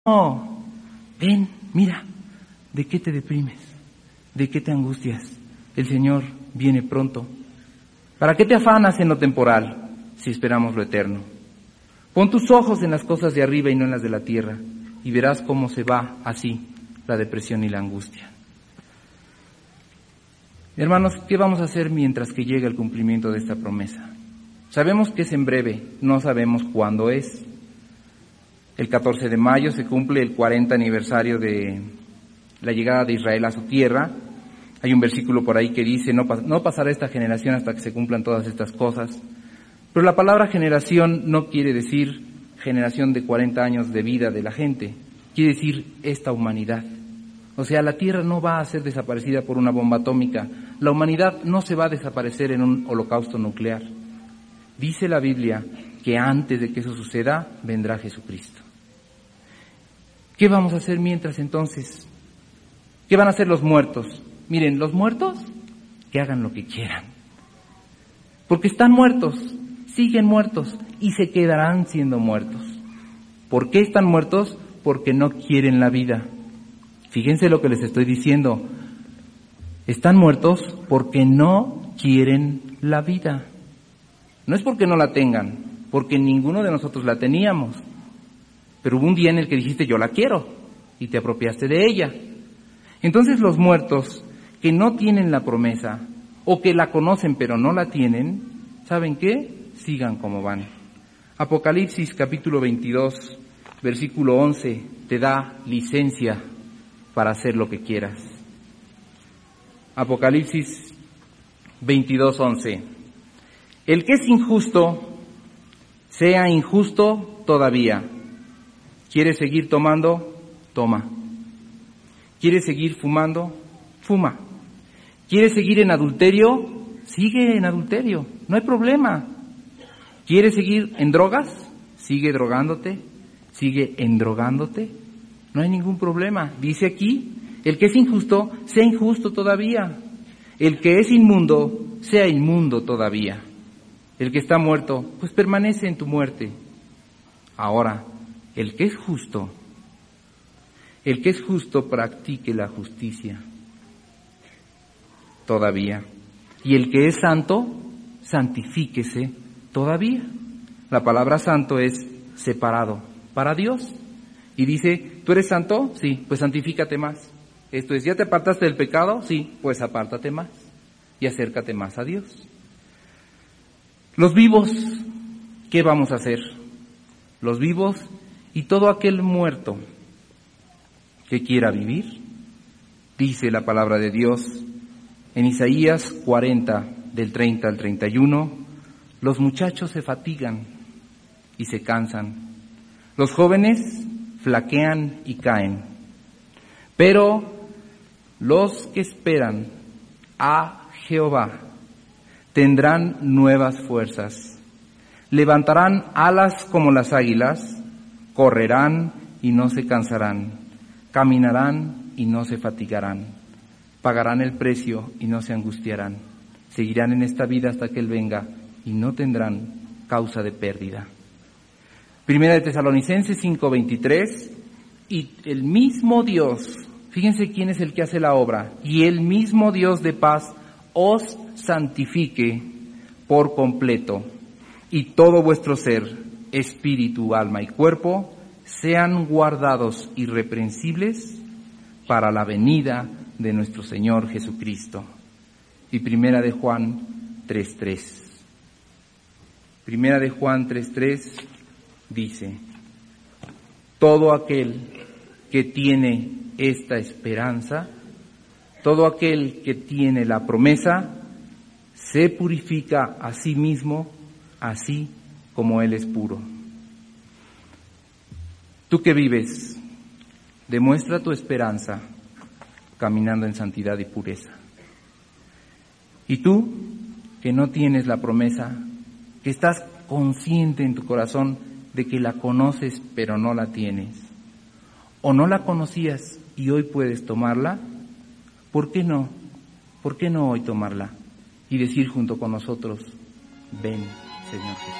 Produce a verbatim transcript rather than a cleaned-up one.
No, ven, mira, ¿de qué te deprimes? ¿De qué te angustias? El Señor viene pronto. ¿Para qué te afanas en lo temporal si esperamos lo eterno? Pon tus ojos en las cosas de arriba y no en las de la tierra, y verás cómo se va así la depresión y la angustia. Hermanos, ¿qué vamos a hacer mientras que llegue el cumplimiento de esta promesa? Sabemos que es en breve, no sabemos cuándo es. El catorce de mayo se cumple el cuarenta aniversario de la llegada de Israel a su tierra. Hay un versículo por ahí que dice, no, no pasará esta generación hasta que se cumplan todas estas cosas. Pero la palabra generación no quiere decir generación de cuarenta años de vida de la gente, quiere decir esta humanidad. O sea, la tierra no va a ser desaparecida por una bomba atómica, la humanidad no se va a desaparecer en un holocausto nuclear. Dice la Biblia que antes de que eso suceda, vendrá Jesucristo. ¿Qué vamos a hacer mientras entonces? ¿Qué van a hacer los muertos? Miren, los muertos, que hagan lo que quieran. Porque están muertos, siguen muertos y se quedarán siendo muertos. ¿Por qué están muertos? Porque no quieren la vida. Fíjense lo que les estoy diciendo. Están muertos porque no quieren la vida. No es porque no la tengan, porque ninguno de nosotros la teníamos. Pero hubo un día en el que dijiste, yo la quiero, y te apropiaste de ella. Entonces los muertos que no tienen la promesa, o que la conocen pero no la tienen, ¿saben qué? Sigan como van. Apocalipsis capítulo veintidós, versículo once, te da licencia para hacer lo que quieras. Apocalipsis veintidós, once. El que es injusto, sea injusto todavía. ¿Quiere seguir tomando? Toma. ¿Quiere seguir fumando? Fuma. ¿Quiere seguir en adulterio? Sigue en adulterio, no hay problema. ¿Quiere seguir en drogas? Sigue drogándote, sigue endrogándote, no hay ningún problema. Dice aquí, el que es injusto, sea injusto todavía. El que es inmundo, sea inmundo todavía. El que está muerto, pues permanece en tu muerte. Ahora, el que es justo, el que es justo practique la justicia todavía. Y el que es santo, santifíquese todavía. La palabra santo es separado para Dios. Y dice, ¿tú eres santo? Sí, pues santifícate más. Esto es, ¿ya te apartaste del pecado? Sí, pues apártate más y acércate más a Dios. Los vivos, ¿qué vamos a hacer? Los vivos y todo aquel muerto que quiera vivir, dice la palabra de Dios en Isaías cuarenta, del treinta al treinta y uno, los muchachos se fatigan y se cansan, los jóvenes flaquean y caen, pero los que esperan a Jehová tendrán nuevas fuerzas, levantarán alas como las águilas, correrán y no se cansarán, caminarán y no se fatigarán, pagarán el precio y no se angustiarán, seguirán en esta vida hasta que Él venga y no tendrán causa de pérdida. Primera de Tesalonicenses cinco veintitrés, y el mismo Dios, fíjense quién es el que hace la obra, y el mismo Dios de paz os santifique por completo, y todo vuestro ser, espíritu, alma y cuerpo, sean guardados irreprensibles para la venida de nuestro Señor Jesucristo. Y Primera de Juan tres tres. Primera de Juan tres tres dice, todo aquel que tiene esta esperanza, todo aquel que tiene la promesa, se purifica a sí mismo, así como Él es puro. Tú que vives, demuestra tu esperanza caminando en santidad y pureza. Y tú que no tienes la promesa, que estás consciente en tu corazón de que la conoces pero no la tienes, o no la conocías y hoy puedes tomarla, ¿por qué no? ¿Por qué no hoy tomarla? Y decir junto con nosotros, ven, Señor Jesús.